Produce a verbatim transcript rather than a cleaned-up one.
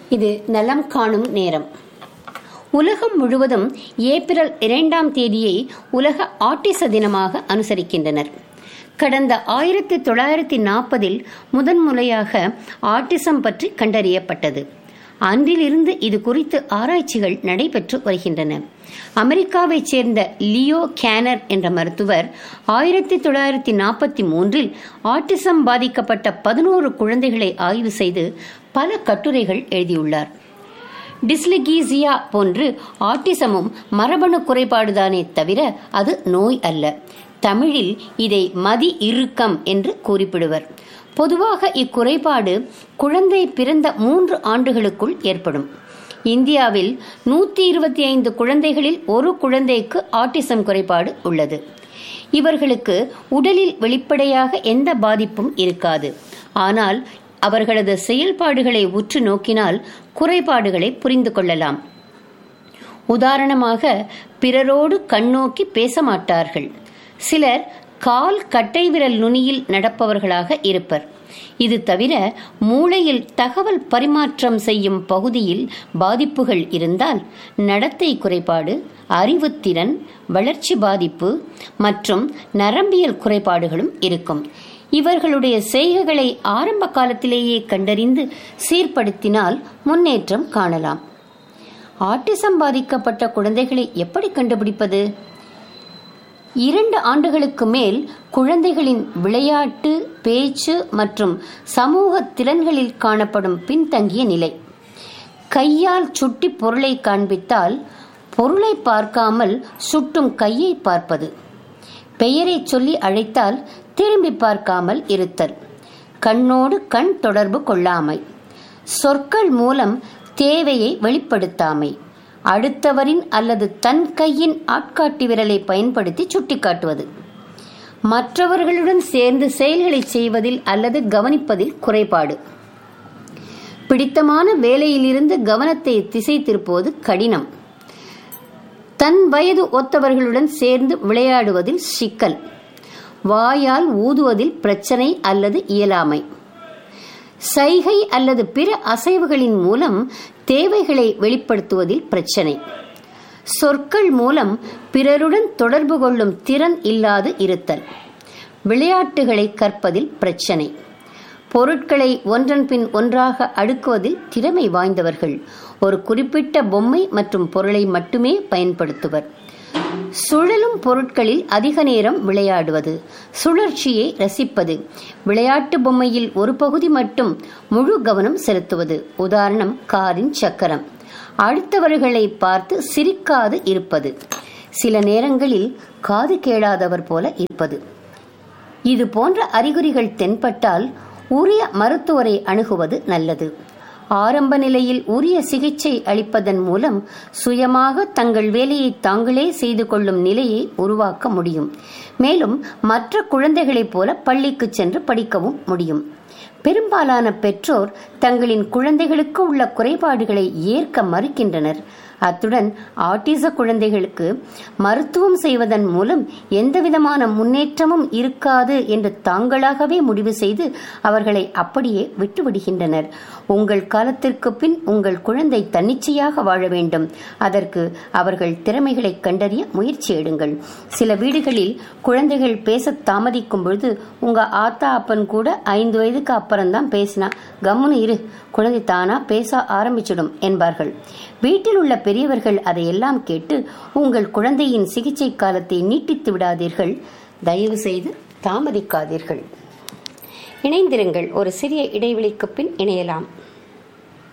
இது நலம் காணும் நேரம். உலகம் முழுவதும் ஏப்ரல் இரண்டாம் தேதியை உலக ஆட்டிச தினமாக அனுசரிக்கின்றனர். கடந்த ஆயிரத்தி தொள்ளாயிரத்தி நாற்பதில் முதன் முறையாக ஆட்டிசம் பற்றி கண்டறியப்பட்டது. அன்றிலிருந்து இது குறித்து ஆராய்ச்சிகள் நடைபெற்று வருகின்றன. அமெரிக்காவைச் சேர்ந்த லியோ கேனர் என்ற மருத்துவர் ஆயிரத்தி தொள்ளாயிரத்தி நாற்பத்தி மூன்றில் ஆட்டிசம் பாதிக்கப்பட்ட பதினோரு குழந்தைகளை ஆய்வு செய்து பல கட்டுரைகள் எழுதியுள்ளார். டிஸ்லெகீசியா போன்று ஆட்டிசமும் மரபணு குறைபாடுதானே தவிர அது நோய் அல்ல. தமிழில் இதை மதி இறுக்கம் என்று குறிப்பிடுவர். பொதுவாக இக்குறைபாடு குழந்தை பிறந்த மூன்று ஆண்டுகளுக்குள் ஏற்படும். இந்தியாவில் நூற்றி இருபத்தி ஐந்து குழந்தைகளில் ஒரு குழந்தைக்கு ஆட்டிசம் குறைபாடு உள்ளது. இவர்களுக்கு உடலில் வெளிப்படையாக எந்த பாதிப்பும் இருக்காது. ஆனால் அவர்களது செயல்பாடுகளை உற்று நோக்கினால் குறைபாடுகளை புரிந்து கொள்ளலாம். உதாரணமாக, பிறரோடு கண்ணோக்கி பேச மாட்டார்கள். சிலர் கால் கட்டை விரல் நுனியில் நடப்பவர்களாக இருப்பர். இது தவிர மூளையில் தகவல் பரிமாற்றம் செய்யும் பகுதியில் பாதிப்புகள் இருந்தால் நடத்தை குறைபாடு, அறிவுத்திறன், வளர்ச்சி பாதிப்பு மற்றும் நரம்பியல் குறைபாடுகளும் இருக்கும். இவர்களுடைய செய்கைகளை ஆரம்ப காலத்திலேயே கண்டறிந்து சீர்படுத்தினால் முன்னேற்றம் காணலாம். ஆட்டிசம் பாதிக்கப்பட்ட குழந்தைகளை எப்படி கண்டுபிடிப்பது? இரண்டு ஆண்டுகளுக்கு மேல் குழந்தைகளின் விளையாட்டு, பேச்சு மற்றும் சமூக திறன்களில் காணப்படும் பின்தங்கிய நிலை. கையால் சுட்டி பொருளை காண்பித்தால் பொருளை பார்க்காமல் சுட்டும் கையை பார்ப்பது. பெயரை சொல்லி அழைத்தால் திரும்பி பார்க்காமல் இருத்தல். கண்ணோடு கண் தொடர்பு கொள்ளாமை. சொற்கள் மூலம் தேவையை வெளிப்படுத்தாமை. அடுத்தவரின் அல்லது தன் கையின் ஆட்காட்டி விரலை பயன்படுத்தி சுட்டிக்காட்டுவது. மற்றவர்களுடன் சேர்ந்து செயல்களை செய்வதில் அல்லது கவனிப்பதில் குறைபாடு. பிடித்தமான வேலையிலிருந்து கவனத்தை திசை திருப்புவது கடினம். தன் வயது ஒத்தவர்களுடன் சேர்ந்து விளையாடுவதில் சிக்கல். வாயால் ஊதுவதில் பிரச்சனை அல்லது இயலாமை. சைகை அல்லது பிற அசைவுகளின் மூலம் தேவைகளை வெளிப்படுத்துவதில் பிரச்சனை. சொற்கள் மூலம் பிறருடன் தொடர்பு கொள்ளும் திறன் இல்லாது இருத்தல். விளையாட்டுகளை கற்பதில் பிரச்சனை. பொருட்களை ஒன்றன் பின் ஒன்றாக அடுக்குவதில் திறமை வாய்ந்தவர்கள். ஒரு குறிப்பிட்ட பொம்மை மற்றும் பொருளை மட்டுமே பயன்படுத்துவர். சுழலும் பொருட்களில் அதிக நேரம் விளையாடுவது. சுழற்சியை ரசிப்பது. விளையாட்டு பொம்மையில் ஒரு பகுதி மட்டும் முழு கவனம் செலுத்துவது. உதாரணம், காரின் சக்கரம். அடுத்தவர்களை பார்த்து சிரிக்காது இருப்பது. சில நேரங்களில் காது கேளாதவர் போல இருப்பது. இது போன்ற அறிகுறிகள் தென்பட்டால் உரிய மருத்துவரை அணுகுவது நல்லது. ஆரம்ப நிலையில் உரிய சிகிச்சை அளிப்பதன் மூலம் சுயமாக தங்கள் வேலையை தாங்களே செய்து கொள்ளும் நிலையை உருவாக்க முடியும். மேலும் மற்ற குழந்தைகளைப் போல பள்ளிக்கு சென்று படிக்கவும் முடியும். பெரும்பாலான பெற்றோர் தங்களின் குழந்தைகளுக்கு உள்ள குறைபாடுகளை ஏற்க மறுக்கின்றனர். அத்துடன் ஆட்டிச குழந்தைகளுக்கு மருத்துவம் செய்வதன் மூலம் எந்தவிதமான முன்னேற்றமும் இருக்காது என்று தாங்களாகவே முடிவு செய்து அவர்களை அப்படியே விட்டுவிடுகின்றனர். உங்கள் காலத்திற்கு பின் உங்கள் குழந்தை தன்னிச்சையாக வாழ வேண்டும். அதற்கு அவர்கள் திறமைகளை கண்டறிய முயற்சி எடுங்கள். சில வீடுகளில் குழந்தைகள் பேச தாமதிக்கும் பொழுது, உங்க ஆத்தா அப்பன் கூட ஐந்து வயதுக்கு அப்புறம்தான் பேசினா, கம்முன்னு இரு, குழந்தை தானா பேச ஆரம்பிச்சிடும் என்பார்கள். வீட்டில் உள்ள பெரியவர்கள் அதையெல்லாம் கேட்டு உங்கள் குழந்தையின் சிகிச்சை காலத்தை நீட்டித்து விடாதீர்கள். தயவு செய்து தாமதிக்காதீர்கள். இணைந்திருங்கள். ஒரு சிறிய இடைவெளிக்கு பின் இணையலாம்.